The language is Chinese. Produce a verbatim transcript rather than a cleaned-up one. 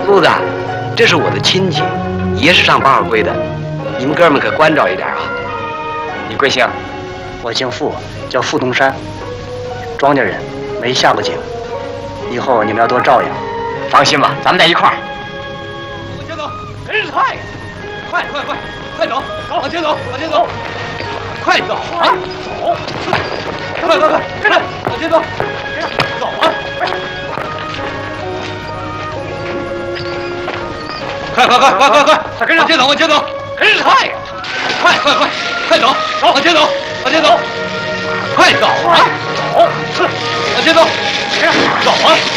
路子，这是我的亲戚，也是上八号归的，你们哥们可关照一点啊。 你贵姓？ 我姓傅，叫傅东山，庄稼人，没下过井，以后你们要多照应。 放心吧，咱们在一块儿。 往前走，真是快呀！快快快，快走，往前走，往前走，快走啊！走，快快快，跟着，往前走，走啊！快快快快快快，快跟上，往前走，往前走，真是快呀！快快快，快走，往前走，往前走，快走啊！走，往前走，走啊！